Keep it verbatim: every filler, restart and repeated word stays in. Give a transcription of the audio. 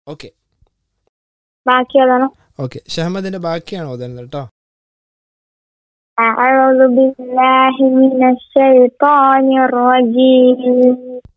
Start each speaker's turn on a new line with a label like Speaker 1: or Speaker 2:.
Speaker 1: Okay
Speaker 2: ബാക്കി ഏതാണ്?
Speaker 1: Okay, ഷഹമ്മദിന്റെ ബാക്കിയാണ് ഓതുന്നത് കേട്ടോ.
Speaker 2: أعوذ بالله من الشيطان الرجيم